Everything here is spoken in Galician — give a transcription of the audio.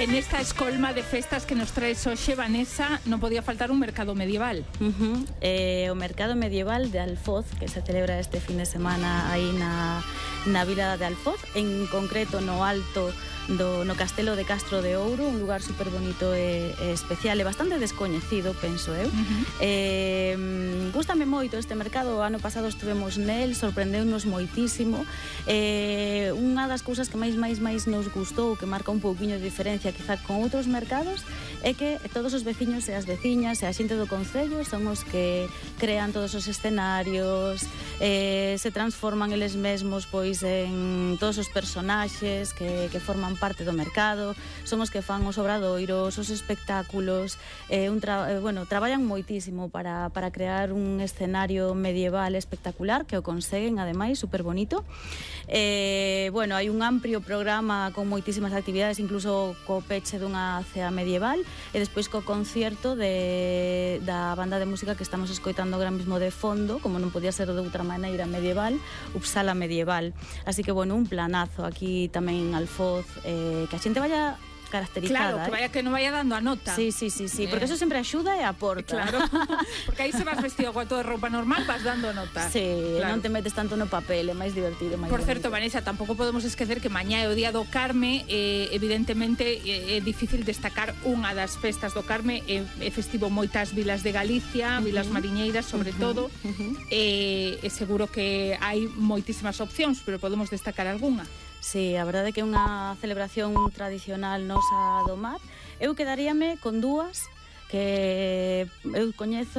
En esta escolma de festas que nos traes hoxe, Vanessa, non podía faltar un mercado medieval. O mercado medieval de Alfoz, que se celebra este fin de semana aí na vila de Alfoz, en concreto no alto no castelo de Castro de Ouro, un lugar super bonito e especial e bastante descoñecido, penso eu. Gústame moito este mercado, o ano pasado estuvemos nel, sorprendeunos moitísimo. Unha das cousas que máis nos gustou, que marca un pouquiño de diferencia quizá con outros mercados, é que todos os veciños e as veciñas e a xente do concello son os que crean todos os escenarios, se transforman eles mesmos pois en todos os personaxes que forman parte do mercado, son os que fan os obradoiros, os espectáculos, traballan moitísimo para crear un escenario medieval espectacular, que o conseguen ademais super bonito. Hai un amplio programa con moitísimas actividades, incluso co peche dunha cea medieval e despois co concierto da banda de música que estamos escoitando agora mesmo de fondo, como non podía ser de outra maneira, medieval, Uppsala Medieval. Así que, un planazo aquí tamén en Alfoz, que a xente vaya caracterizada. Claro, que non vaya dando a nota. Sí, porque eso sempre axuda e aporta. Claro, porque aí se vas vestido coa toda roupa normal, vas dando nota. Sí, claro. Non te metes tanto no papel, é máis divertido, máis Por bonito. certo, Vanessa, tampouco podemos esquecer que mañá é o Día do Carme, evidentemente é difícil destacar unha das festas do Carme, é festivo moitas vilas de Galicia, vilas mariñeiras sobre todo, e seguro que hai moitísimas opcións, pero podemos destacar algunha. Sí, a verdade é que é unha celebración tradicional nosa do mar. Eu quedaríame con dúas que eu coñezo